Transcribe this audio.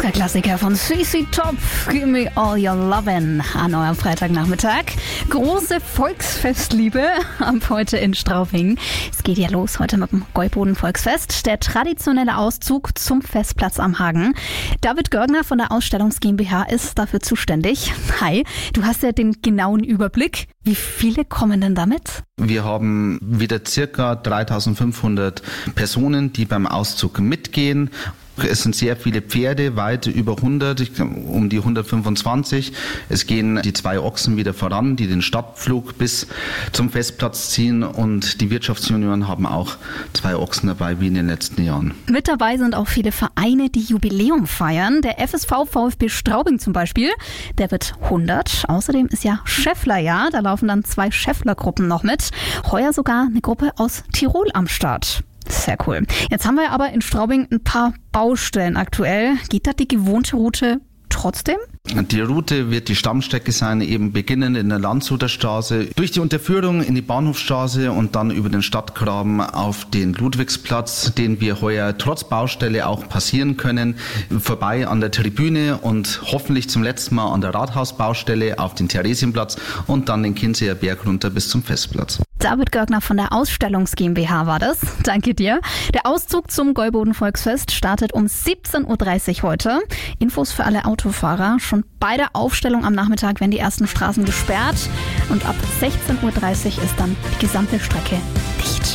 Oscar-Klassiker von CC Top, Give Me All Your Lovin' an eurem Freitagnachmittag. Große Volksfestliebe ab heute in Straubing. Es geht ja los heute mit dem Gäuboden-Volksfest, der traditionelle Auszug zum Festplatz am Hagen. David Görgner von der Ausstellungs GmbH ist dafür zuständig. Hi, du hast ja den genauen Überblick. Wie viele kommen denn damit? Wir haben wieder circa 3500 Personen, die beim Auszug mitgehen. Es sind sehr viele Pferde, weit über 100, um die 125. Es gehen die 2 Ochsen wieder voran, die den Stadtpflug bis zum Festplatz ziehen. Und die Wirtschaftsjunioren haben auch 2 Ochsen dabei, wie in den letzten Jahren. Mit dabei sind auch viele Vereine, die Jubiläum feiern. Der FSV VfB Straubing zum Beispiel, der wird 100. Außerdem ist ja Schefflerjahr, da laufen dann 2 Schefflergruppen noch mit. Heuer sogar eine Gruppe aus Tirol am Start. Sehr cool. Jetzt haben wir aber in Straubing ein paar Baustellen aktuell. Geht da die gewohnte Route trotzdem? Die Route wird die Stammstrecke sein, eben beginnend in der Landshuter Straße, durch die Unterführung in die Bahnhofstraße und dann über den Stadtgraben auf den Ludwigsplatz, den wir heuer trotz Baustelle auch passieren können, vorbei an der Tribüne und hoffentlich zum letzten Mal an der Rathausbaustelle auf den Theresienplatz und dann den Kinseer Berg runter bis zum Festplatz. David Görgner von der Ausstellungs GmbH war das. Danke dir. Der Auszug zum Gäuboden-Volksfest startet um 17.30 Uhr heute. Infos für alle Autofahrer. Schon bei der Aufstellung am Nachmittag werden die ersten Straßen gesperrt und ab 16.30 Uhr ist dann die gesamte Strecke dicht.